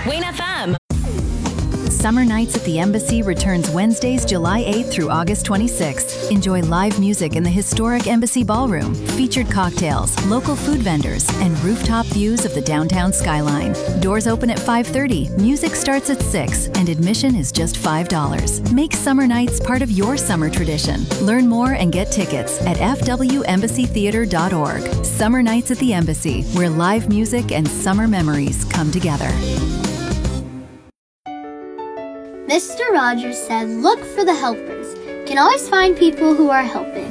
Wayne FM. Summer Nights at the Embassy returns Wednesdays, July 8th through August 26th. Enjoy live music in the historic Embassy Ballroom, featured cocktails, local food vendors, and rooftop views of the downtown skyline. Doors open at 5:30, music starts at 6, and admission is just $5. Make Summer Nights part of your summer tradition. Learn more and get tickets at fwembassytheater.org. Summer Nights at the Embassy, where live music and summer memories come together. Mr. Rogers said, "Look for the helpers. You can always find people who are helping."